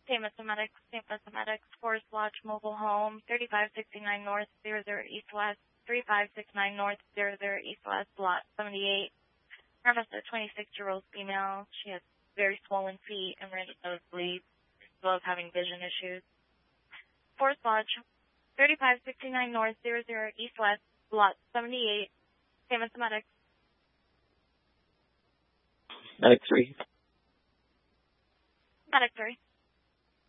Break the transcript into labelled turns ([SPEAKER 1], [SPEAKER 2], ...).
[SPEAKER 1] St. Mathematics, Forest Lodge Mobile Home, 3569 North, 00 East West, 3569 North, 00 East West, Lot 78. Premise a 26-year-old female. She has very swollen feet and random nosebleeds, as well as having vision issues. Forest Lodge, 3569 North, 00 East West, Lot 78, St. Mathematics.
[SPEAKER 2] Medic 3.
[SPEAKER 1] Medic 3.